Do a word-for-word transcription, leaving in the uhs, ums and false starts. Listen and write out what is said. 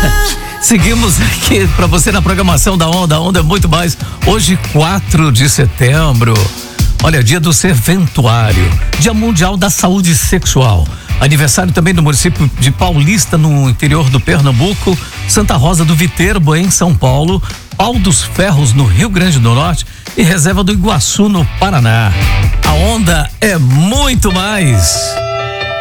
Seguimos aqui pra você na programação da Onda. A Onda é muito mais. Hoje, quatro de setembro. Olha, dia do serventuário, Dia Mundial da Saúde Sexual. Aniversário também do município de Paulista, no interior do Pernambuco, Santa Rosa do Viterbo, em São Paulo, Pau dos Ferros, no Rio Grande do Norte e Reserva do Iguaçu, no Paraná. A Onda é muito mais.